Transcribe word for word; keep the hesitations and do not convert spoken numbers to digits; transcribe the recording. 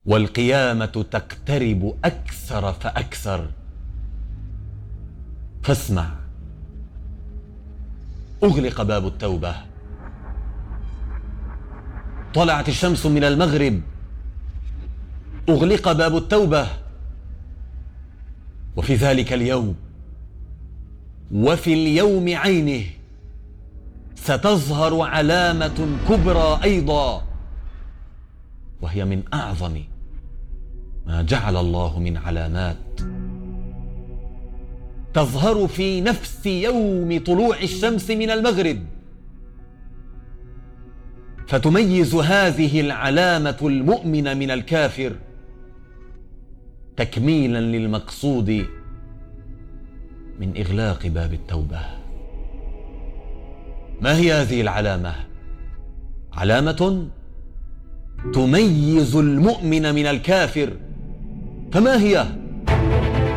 والقيامة تقترب أكثر فأكثر. فاسمع، أغلق باب التوبة، طلعت الشمس من المغرب، أغلق باب التوبة. وفي ذلك اليوم وفي اليوم عينه ستظهر علامة كبرى أيضا، وهي من أعظم ما جعل الله من علامات، تظهر في نفس يوم طلوع الشمس من المغرب، فتميز هذه العلامة المؤمن من الكافر تكميلا للمقصود من إغلاق باب التوبة. ما هي هذه العلامة؟ علامة تميز المؤمن من الكافر. فما هي؟